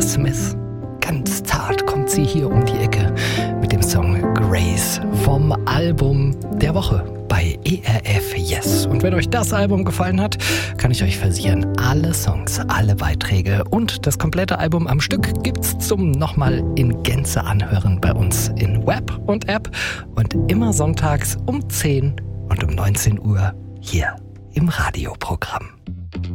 Smith. Ganz zart kommt sie hier um die Ecke mit dem Song Grace vom Album der Woche bei ERF Yes. Und wenn euch das Album gefallen hat, kann ich euch versichern, alle Songs, alle Beiträge und das komplette Album am Stück gibt's zum nochmal in Gänze anhören bei uns in Web und App und immer sonntags um 10 und um 19 Uhr hier im Radioprogramm.